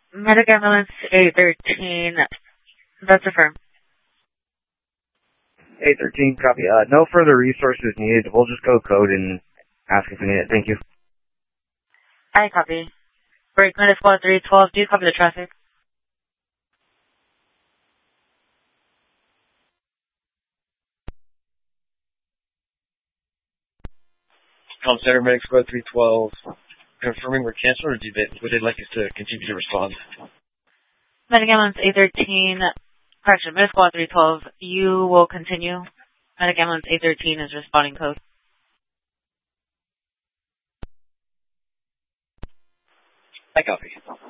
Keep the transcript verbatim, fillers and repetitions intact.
Medic Ambulance A thirteen, that's affirmed. A thirteen, copy. Uh, no further resources needed. We'll just go code and ask if we need it. Thank you. I copy. Break Medic Squad three twelve, do you copy the traffic? Com Center, Medic Squad three twelve. Confirming we're canceled, or do they, would they like us to continue to respond? Medic Ambulance A thirteen, correction, Medic Squad three twelve, you will continue. Medic Ambulance A thirteen is responding code. I copy.